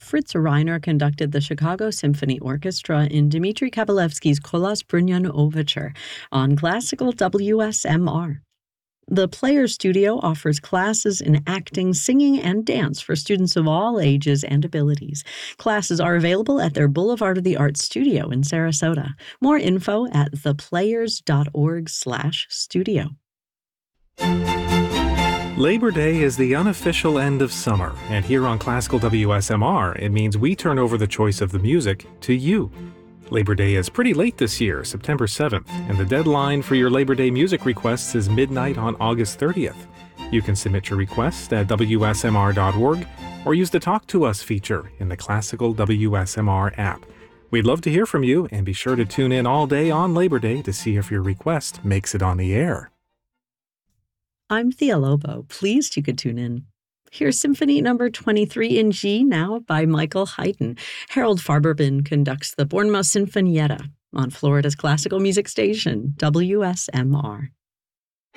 Fritz Reiner conducted the Chicago Symphony Orchestra in Dmitri Kabalevsky's Kolos Brunyan Overture on classical WSMR. The Players Studio offers classes in acting, singing, and dance for students of all ages and abilities. Classes are available at their Boulevard of the Arts studio in Sarasota. More info at theplayers.org/studio. Labor Day is the unofficial end of summer, and here on Classical WSMR, it means we turn over the choice of the music to you. Labor Day is pretty late this year, September 7th, and the deadline for your Labor Day music requests is midnight on August 30th. You can submit your request at WSMR.org or use the Talk to Us feature in the Classical WSMR app. We'd love to hear from you, and be sure to tune in all day on Labor Day to see if your request makes it on the air. I'm Thea Lobo. Pleased you could tune in. Here's Symphony No. 23 in G now by Michael Haydn. Harold Farberbin conducts the Bournemouth Sinfonietta on Florida's classical music station, WSMR.